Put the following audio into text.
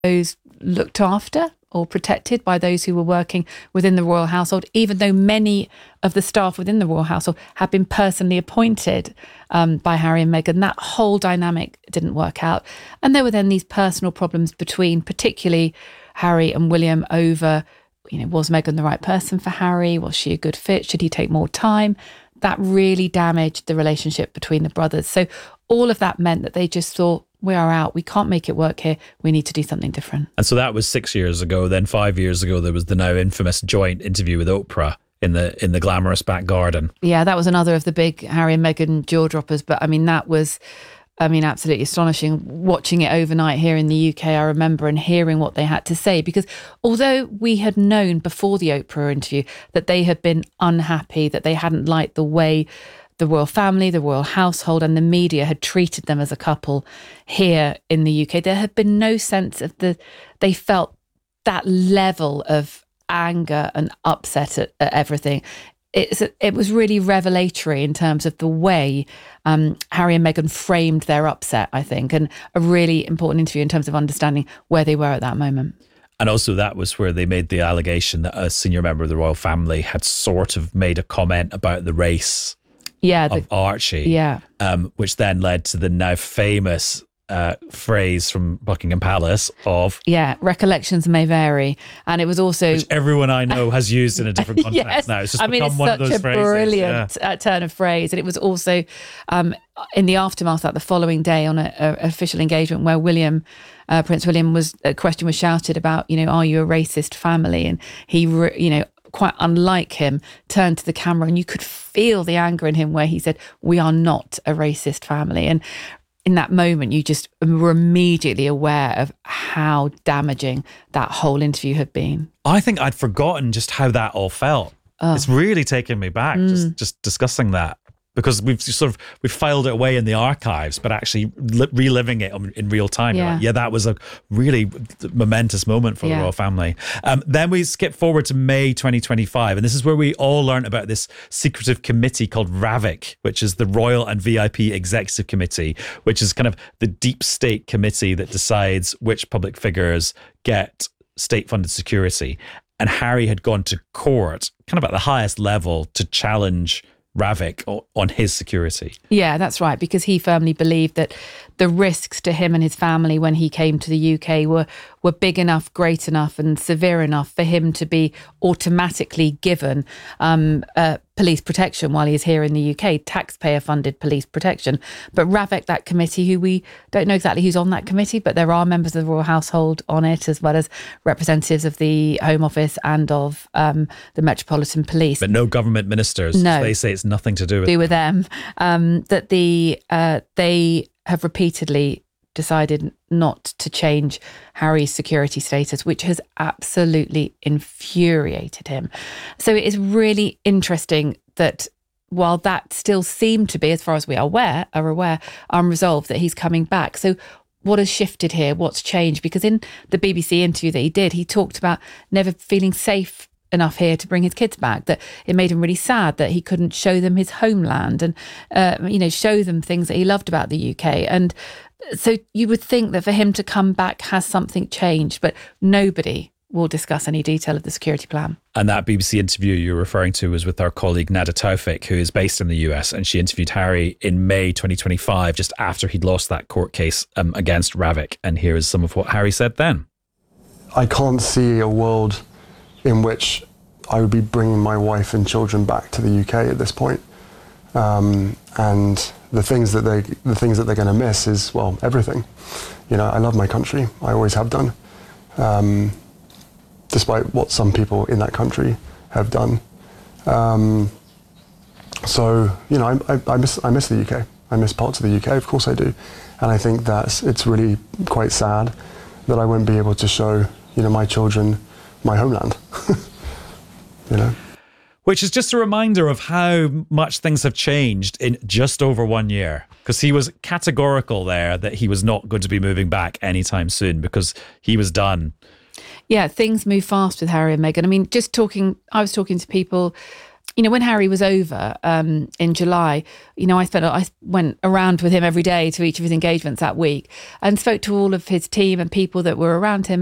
those looked after or protected by those who were working within the royal household, even though many of the staff within the royal household had been personally appointed by Harry and Meghan. That whole dynamic didn't work out. And there were then these personal problems between particularly Harry and William over, was Meghan the right person for Harry? Was she a good fit? Should he take more time? That really damaged the relationship between the brothers. So all of that meant that they just thought, we are out. We can't make it work here. We need to do something different. And so that was 6 years ago. Then 5 years ago, there was the now infamous joint interview with Oprah in the glamorous back garden. Yeah, that was another of the big Harry and Meghan jaw droppers. But that was, absolutely astonishing. Watching it overnight here in the UK, I remember, and hearing what they had to say, because although we had known before the Oprah interview that they had been unhappy, that they hadn't liked the way the royal family, the royal household and the media had treated them as a couple here in the UK, there had been no sense of they felt that level of anger and upset at everything. It was really revelatory in terms of the way Harry and Meghan framed their upset, I think, and a really important interview in terms of understanding where they were at that moment. And also that was where they made the allegation that a senior member of the royal family had sort of made a comment about the race of Archie, which then led to the now famous phrase from Buckingham Palace of... recollections may vary. And it was also... Which everyone I know has used in a different context now. It's just become one of those phrases. It's such a brilliant turn of phrase. And it was also in the aftermath that the following day on an official engagement where Prince William a question was shouted about, are you a racist family? And he, quite unlike him, turned to the camera and you could feel the anger in him where he said, we are not a racist family. And in that moment, you just were immediately aware of how damaging that whole interview had been. I think I'd forgotten just how that all felt. It's really taken me back just discussing that. Because we've filed it away in the archives, but actually reliving it in real time. That was a really momentous moment for the royal family. Then we skip forward to May 2025, and this is where we all learned about this secretive committee called RAVIC, which is the Royal and VIP Executive Committee, which is kind of the deep state committee that decides which public figures get state-funded security. And Harry had gone to court, kind of at the highest level, to challenge RAVIC on his security. Yeah, that's right, because he firmly believed that the risks to him and his family when he came to the UK were big enough, great enough and severe enough for him to be automatically given police protection while he's here in the UK, taxpayer-funded police protection. But RAVIC, that committee, who we don't know exactly who's on that committee, but there are members of the royal household on it, as well as representatives of the Home Office and of the Metropolitan Police. But no government ministers. No. They say it's nothing to do with them. That they have repeatedly decided not to change Harry's security status, which has absolutely infuriated him. So it is really interesting that while that still seemed to be, as far as we are aware, unresolved, that he's coming back. So what has shifted here? What's changed? Because in the BBC interview that he did, he talked about never feeling safe enough here to bring his kids back, that it made him really sad that he couldn't show them his homeland and show them things that he loved about the UK. And so you would think that for him to come back has something changed, but nobody will discuss any detail of the security plan. And that BBC interview you're referring to was with our colleague Nada Tawfik, who is based in the US, and she interviewed Harry in May 2025, just after he'd lost that court case against RAVIC. And here is some of what Harry said then. I can't see a world in which I would be bringing my wife and children back to the UK at this point. And the things that they're going to miss is, well, everything. I love my country. I always have done, despite what some people in that country have done. So I miss the UK. I miss parts of the UK, of course I do. And I think it's really quite sad that I won't be able to show my children my homeland. Which is just a reminder of how much things have changed in just over 1 year, because he was categorical there that he was not going to be moving back anytime soon because he was done. Yeah, things move fast with Harry and Meghan. I mean, I was talking to people you know, when Harry was over in July, you know, I went around with him every day to each of his engagements that week and spoke to all of his team and people that were around him.